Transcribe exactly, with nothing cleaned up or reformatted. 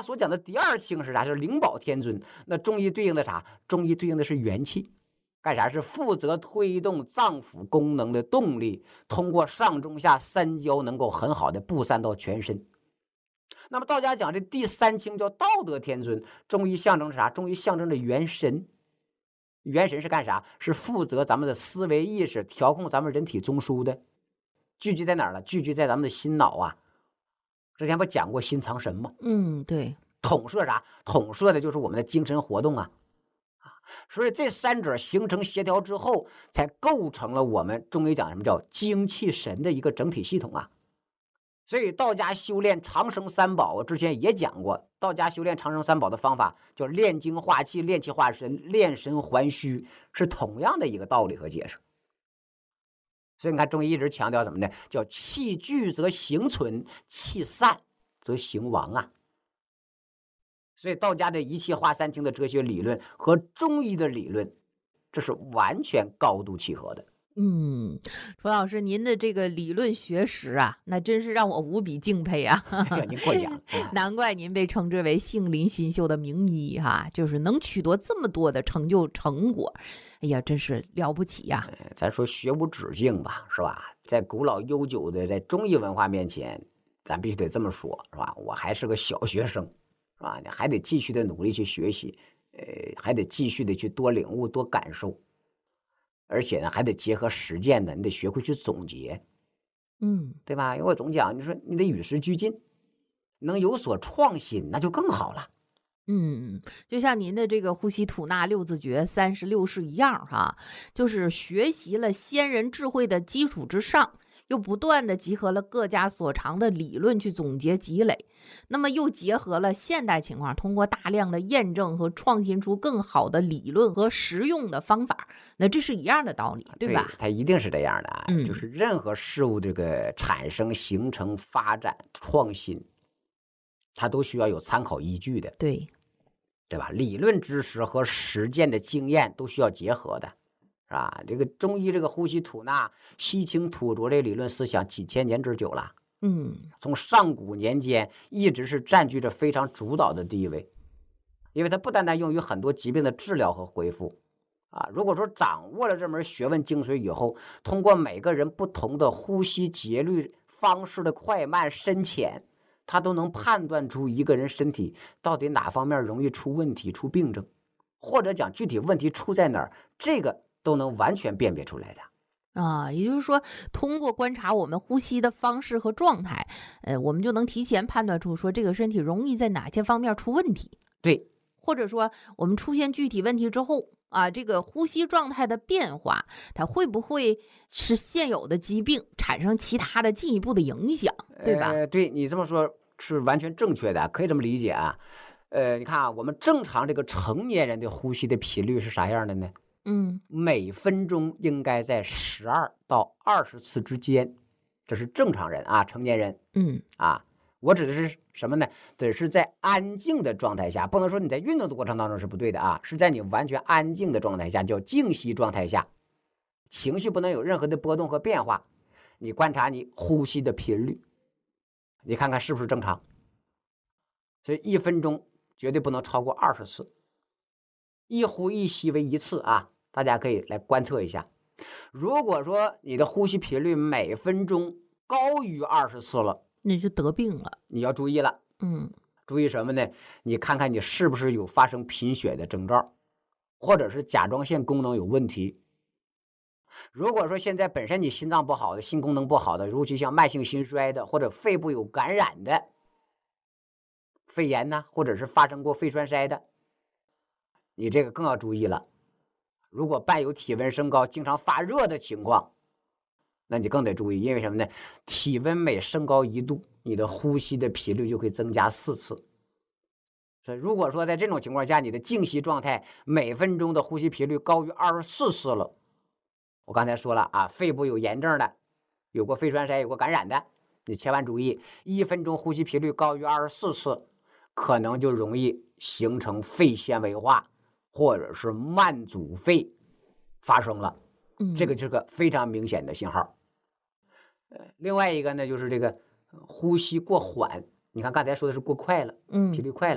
所讲的第二清是啥？就是灵宝天尊。那中医对应的啥？中医对应的是元气，干啥？是负责推动脏腑功能的动力，通过上中下三焦能够很好的布散到全身。那么道家讲这第三清叫道德天尊，中医象征是啥？中医象征着元神。元神是干啥？是负责咱们的思维意识，调控咱们人体中枢的。聚集在哪儿了？聚集在咱们的心脑啊。之前不讲过心藏神吗？ 嗯，对。 统摄啥？统摄的就是我们的精神活动啊。所以这三者形成协调之后，才构成了我们中医讲什么叫精气神的一个整体系统啊。所以道家修炼长生三宝，我之前也讲过，道家修炼长生三宝的方法叫炼精化气、炼气化神、炼神还虚，是同样的一个道理和解释。所以你看中医一直强调什么呢？叫气聚则形存，气散则形亡啊。所以道家的一气化三清的哲学理论和中医的理论，这是完全高度契合的。 嗯，楚老师，您的这个理论学识啊，那真是让我无比敬佩啊！ 您过奖， 难怪您被称之为杏林新秀的名医哈，就是能取得这么多的成就成果，哎呀，真是了不起呀！ 咱说学无止境吧，是吧？在古老悠久的在中医文化面前，咱必须得这么说，是吧？我还是个小学生，是吧？你还得继续的努力去学习，呃，还得继续的去多领悟、多感受。而且呢，还得结合实践的，你得学会去总结， 嗯， 对吧？因为我总讲，你说你得与时俱进，能有所创新，那就更好了。 嗯，就像您的这个呼吸吐纳六字诀三十六式一样哈，就是学习了先人智慧的基础之上，又不断的集合了各家所长的理论去总结积累，那么又结合了现代情况，通过大量的验证和创新出更好的理论和实用的方法，那这是一样的道理，对吧？ 对，它一定是这样的啊， 嗯， 就是任何事物这个产生、形成、发展、创新，它都需要有参考依据的， 对， 对吧？理论知识和实践的经验都需要结合的。是吧？这个中医这个呼吸吐纳、吸清吐浊这理论思想几千年之久了， 嗯， 从上古年间一直是占据着非常主导的地位，因为它不单单用于很多疾病的治疗和恢复啊。如果说掌握了这门学问精髓以后，通过每个人不同的呼吸节律方式的快慢深浅，他都能判断出一个人身体到底哪方面容易出问题、出病症，或者讲具体问题出在哪儿，这个都能完全辨别出来的啊，也就是说，通过观察我们呼吸的方式和状态，呃，我们就能提前判断出说这个身体容易在哪些方面出问题。 对， 或者说我们出现具体问题之后啊，这个呼吸状态的变化，它会不会是现有的疾病产生其他的进一步的影响，对吧？ 呃，对，你这么说是完全正确的，可以这么理解啊。呃，你看啊，我们正常这个成年人的呼吸的频率是啥样的呢？ 嗯， 每分钟应该在十二到二十次之间，这是正常人啊，成年人。 嗯啊，我指的是什么呢？得是在安静的状态下，不能说你在运动的过程当中是不对的啊，是在你完全安静的状态下，叫静息状态下，情绪不能有任何的波动和变化。你观察你呼吸的频率，你看看是不是正常。所以一分钟绝对不能超过二十次，一呼一吸为一次啊。大家可以来观测一下，如果说你的呼吸频率每分钟高于二十次了， 那就得病了。 你要注意了。 嗯， 注意什么呢？你看看你是不是有发生贫血的征兆，或者是甲状腺功能有问题。如果说现在本身你心脏不好的、心功能不好的，尤其像慢性心衰的，或者肺部有感染的肺炎呢，或者是发生过肺栓塞的，你这个更要注意了。如果伴有体温升高、经常发热的情况，那你更得注意，因为什么呢？体温每升高一度，你的呼吸的频率就会增加四次。所以如果说在这种情况下，你的静息状态每分钟的呼吸频率高于二十四次了，我刚才说了啊，肺部有炎症的，有过肺栓塞、有过感染的，你千万注意，一分钟呼吸频率高于二十四次，可能就容易形成肺纤维化，或者是慢阻肺发生了，这个就是个非常明显的信号。呃，另外一个呢，就是这个呼吸过缓，你看刚才说的是过快了， 嗯， 频率快了。